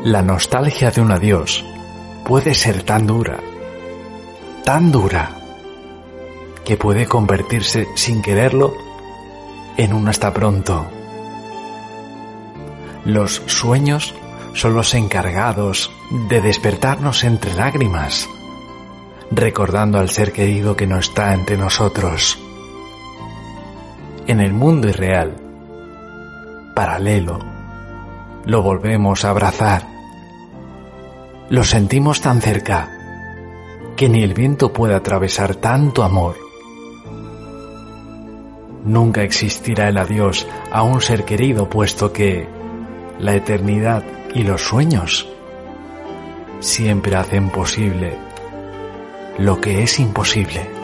La nostalgia de un adiós puede ser tan dura, que puede convertirse sin quererlo en un hasta pronto. Los sueños son los encargados de despertarnos entre lágrimas, recordando al ser querido que no está entre nosotros. En el mundo irreal, paralelo, lo volvemos a abrazar. Lo sentimos tan cerca que ni el viento puede atravesar tanto amor. Nunca existirá el adiós a un ser querido, puesto que la eternidad y los sueños siempre hacen posible lo que es imposible.